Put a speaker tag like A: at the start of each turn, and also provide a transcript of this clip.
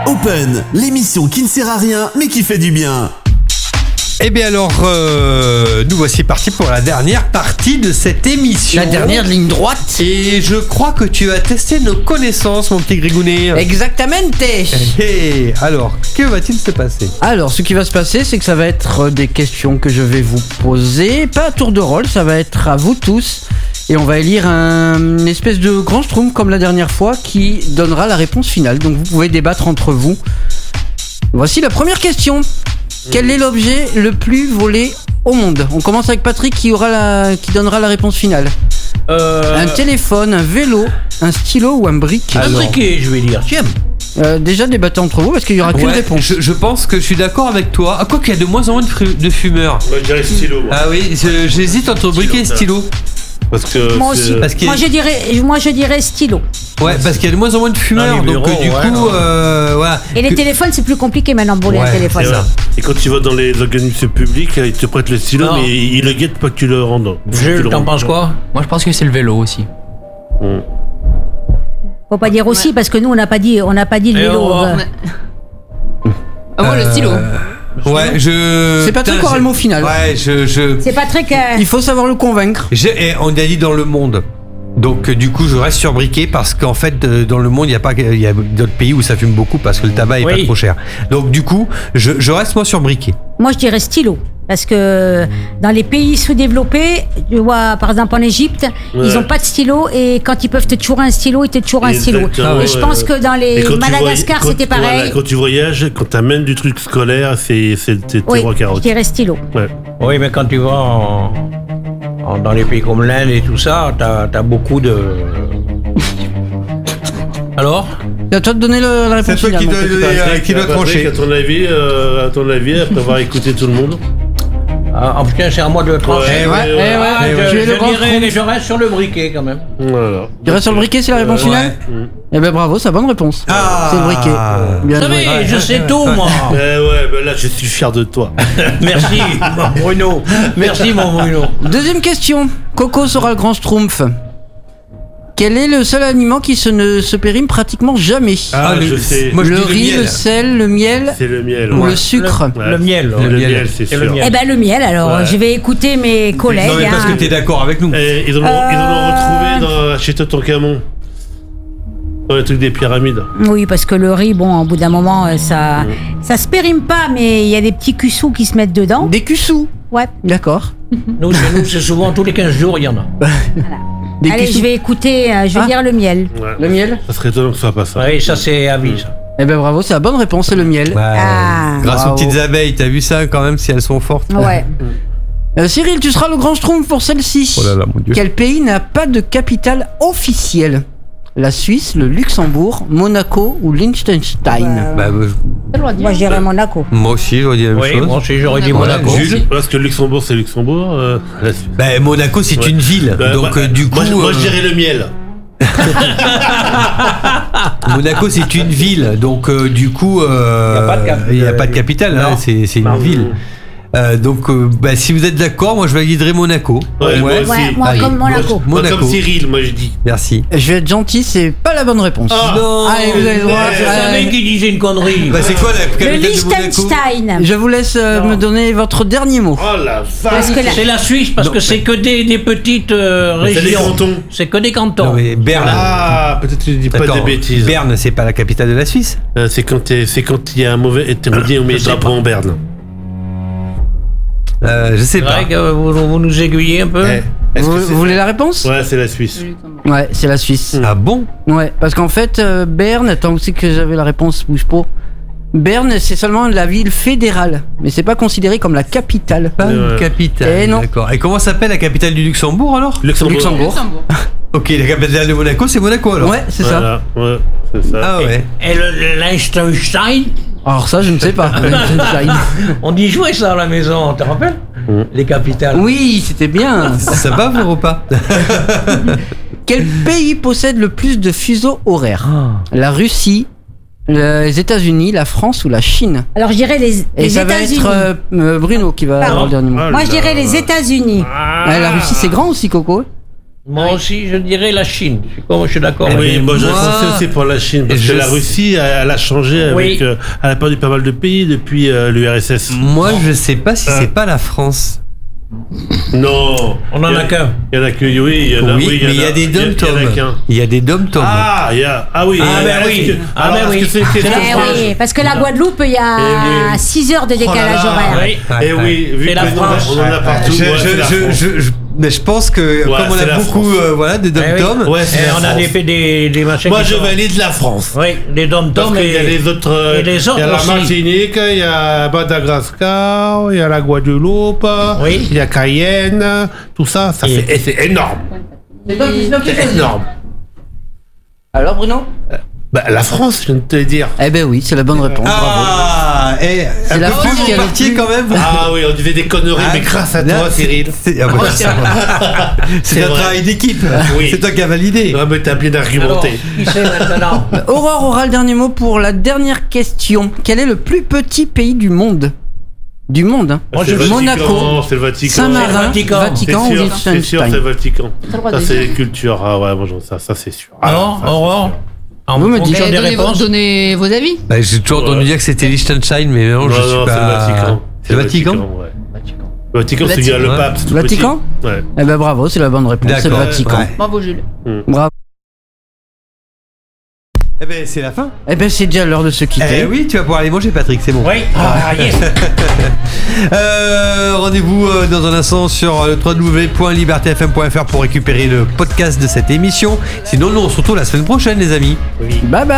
A: Open, l'émission qui ne sert à rien mais qui fait du bien.
B: Eh bien alors, nous voici partis pour la dernière partie de cette émission.
C: La dernière ligne droite.
B: Et je crois que tu as testé nos connaissances, mon petit Grigounet.
C: Exactamente.
B: Hey, alors, que va-t-il se passer ?
C: Alors, ce qui va se passer, c'est que ça va être des questions que je vais vous poser. Pas à tour de rôle, ça va être à vous tous. Et on va élire une espèce de grand schtroumpf comme la dernière fois qui donnera la réponse finale. Donc vous pouvez débattre entre vous. Voici la première question. Quel est l'objet le plus volé au monde ? On commence avec Patrick qui donnera la réponse finale. Un téléphone, un vélo, un stylo ou un briquet ?
D: Un briquet, je vais dire. Tiens.
C: Déjà débattez entre vous parce qu'il n'y aura qu'une réponse.
B: Je pense que je suis d'accord avec toi. À quoi qu'il y a de moins en moins de fumeurs.
E: Moi je dirais stylo. Moi.
B: Ah oui, j'hésite entre briquet et stylo.
E: Parce que
F: moi aussi. Moi je dirais stylo.
B: Ouais, parce qu'il y a de moins en moins de fumeurs, donc du coup, voilà.
F: Et les téléphones, c'est plus compliqué maintenant de voler un téléphone.
E: Et quand tu vas dans les organismes publics, ils te prêtent le stylo, mais ils le guettent pas que tu le rendes.
D: Jules, t'en penses quoi ?
G: Moi, je pense que c'est le vélo aussi.
F: Faut pas dire aussi, parce que nous, on n'a pas dit le vélo.
G: Ah, moi, le stylo.
B: Ouais,
C: C'est Patrick qui aura le mot final.
B: Ouais,
F: C'est Patrick.
C: Il faut savoir le convaincre.
B: On a dit dans le monde. Donc du coup je reste sur briquet parce qu'en fait dans le monde il y a d'autres pays où ça fume beaucoup parce que le tabac est pas trop cher. Donc du coup je reste moi sur briquet.
F: Moi je dirais stylo. Parce que dans les pays sous-développés, tu vois, par exemple en Égypte, ils n'ont pas de stylo et quand ils peuvent te chourer un stylo, ils te chourent un stylo. Et je pense que dans les Madagascar, c'était pareil.
E: Voilà, quand tu voyages, quand tu amènes du truc scolaire, c'est roi carotte.
F: Je dirais stylo.
E: Ouais.
D: Oui, mais quand tu vas dans les pays comme l'Inde et tout ça, t'as beaucoup de... Alors ?
C: C'est à toi de donner la réponse
B: finale. C'est toi qui doit trancher.
E: À ton avis, après avoir écouté tout le monde.
D: Ah putain, c'est à moi de trancher.
C: Je
D: reste sur le briquet quand même.
E: Voilà.
C: Tu restes sur le briquet, c'est la réponse finale ? Eh ben bravo, c'est la bonne réponse. C'est le briquet.
D: Bien joué. Je sais tout, moi.
E: Là, je suis fier de toi.
D: Merci, mon Bruno. Merci, mon Bruno.
C: Deuxième question. Coco sera le grand schtroumpf. Quel est le seul aliment qui ne se périme pratiquement jamais ?
E: Je sais.
C: Moi, le riz, le sel, le miel.
E: C'est le miel.
C: Ou le sucre.
D: Le miel.
E: Le miel, c'est sûr.
F: Eh ben le miel, alors je vais écouter mes collègues.
B: Non, mais parce que t'es d'accord avec nous.
E: Ils en ont retrouvé chez Toutankhamon. Dans le truc des pyramides.
F: Oui, parce que le riz, bon, au bout d'un moment, ça se périme pas, mais il y a des petits cussous qui se mettent dedans.
C: Des cussous ?
F: Ouais.
C: D'accord.
D: Nous, c'est souvent tous les 15 jours, il y en a.
F: Voilà. Allez, je vais écouter, je vais dire le miel.
E: Ouais.
C: Le miel ?
E: Ça serait étonnant que ce soit pas ça.
D: Oui, ça c'est à vie, ça.
C: Eh ben bravo, c'est la bonne réponse, c'est le miel.
B: Ouais. Grâce
C: Bravo.
B: aux petites abeilles, t'as vu ça quand même si elles sont fortes.
F: Ouais.
C: Cyril, tu seras le grand schtroumpf pour celle-ci.
B: Oh là là, mon Dieu.
C: Quel pays n'a pas de capitale officielle ? La Suisse, le Luxembourg, Monaco ou Liechtenstein ?
F: Moi, je dirais Monaco.
B: Moi aussi, j'aurais dit la même chose.
D: Moi aussi, j'aurais dit Monaco.
B: Jules ?
E: Parce que Luxembourg, c'est Luxembourg. La Suisse.
B: Monaco, c'est une ville. Donc du coup...
E: Moi, je dirais le miel.
B: Monaco, c'est une ville. Donc du coup... il n'y a pas de capitale. Hein, c'est une ville. Donc, si vous êtes d'accord, moi je validerai Monaco.
E: Moi aussi.
F: Moi, comme Monaco.
E: Moi, comme Cyril, moi je dis.
B: Merci.
C: Je vais être gentil, c'est pas la bonne réponse.
B: Non.
C: Allez, vous avez le droit.
D: C'est un mec qui disait une connerie.
B: C'est quoi la
F: Le
B: capitale de Monaco ?
F: Liechtenstein.
C: Je vous laisse me donner votre dernier mot.
E: Oh la vache.
D: C'est la Suisse parce que c'est que des petites régions.
E: C'est des cantons.
D: C'est que des cantons.
B: Non, mais Berne.
E: Peut-être que je dis pas des bêtises.
B: Berne, c'est pas la capitale de la Suisse ?
E: C'est quand il y a un mauvais. On met le drapeau en Berne.
B: Je sais
D: C'est
B: pas.
D: vrai que vous nous aiguillez un peu.
C: Vous voulez la réponse ?
E: Ouais, c'est la Suisse.
C: Ouais, c'est la Suisse.
B: Ah bon ?
C: Ouais, parce qu'en fait, Berne, attends, où c'est que j'avais la réponse, bouge pas. Berne, c'est seulement la ville fédérale, mais c'est pas considéré comme la capitale.
B: Pas une capitale.
C: Eh non.
B: D'accord. Et comment s'appelle la capitale du Luxembourg alors ?
C: Luxembourg.
B: Ok, la capitale de Monaco, c'est Monaco alors.
C: Ouais, c'est ça.
E: Ouais, c'est ça.
B: Ah ouais.
D: Et le Liechtenstein,
C: Alors ça, je ne sais pas.
D: on y jouait ça à la maison, tu te rappelles ? Les capitales.
C: Oui, c'était bien.
B: Ça va vos repas ?
C: Quel pays possède le plus de fuseaux horaires ? La Russie, les États-Unis, la France ou la Chine ?
F: Alors, je dirais les
C: ça va
F: États-Unis.
C: être Bruno qui va avoir le dernier mot.
F: Moi, je dirais les États-Unis.
C: La Russie, c'est grand aussi, Coco ?
D: Moi aussi, je dirais la Chine. Je suis d'accord.
E: Oui, moi j'aurais pensé aussi pour la Chine, parce que la Russie, elle a changé avec. Elle a perdu pas mal de pays depuis l'URSS.
B: Moi, je sais pas si c'est pas la France.
E: Non.
D: On en a qu'un.
E: Il y en a que, oui, il y en a.
B: Oui, mais il y a des dom-toms. Il y a des dom-toms.
E: Oui.
F: Parce que la Guadeloupe, il y a 6 heures de décalage horaire.
E: Et oui, vu que on en a partout.
B: Mais je pense que comme on a beaucoup des dom-toms,
D: on a des machins.
E: Moi je valide la France.
D: Oui, les dom-toms.
E: Il y a les autres. Il y a la Martinique, il y a Madagascar, il y a la Guadeloupe, il y a Cayenne, tout ça, c'est énorme. C'est énorme.
C: Alors Bruno?
E: La France, je viens de te le dire.
C: Eh ben oui, c'est la bonne réponse. Bravo.
B: C'est la France qui est partie quand même.
E: Oui, on disait des conneries, mais grâce à toi, Cyril.
B: C'est un travail d'équipe. C'est toi qui as validé.
E: Non, mais t'as bien argumenté.
D: Qui c'est maintenant?
C: Aurore aura le dernier mot pour la dernière question. Quel est le plus petit pays du monde? Du monde, hein.
E: Moi, Monaco, c'est le Vatican.
C: Saint-Marin, Vatican ou Liechtenstein.
E: C'est sûr, c'est le Vatican. Ça, c'est culture. Ça, c'est sûr.
D: Alors, Aurore?
C: Vous me dites
G: des réponses. Donnez vos avis.
B: J'ai toujours entendu dire que c'était Liechtenstein, mais non, je suis pas.
E: C'est le Vatican. Le Vatican, c'est le pape.
C: Le Vatican? Ouais. Eh ben bravo, c'est la bonne réponse. C'est le Vatican.
G: Bravo Jules.
C: Bravo.
B: Eh ben c'est la fin.
C: Eh ben c'est déjà l'heure de se quitter.
B: Oui, tu vas pouvoir aller manger, Patrick, c'est bon.
D: Oui. Yes.
B: Rendez-vous dans un instant sur www.libertfm.fr pour récupérer le podcast de cette émission. Sinon, nous on se retrouve la semaine prochaine, les amis.
C: Bye bye.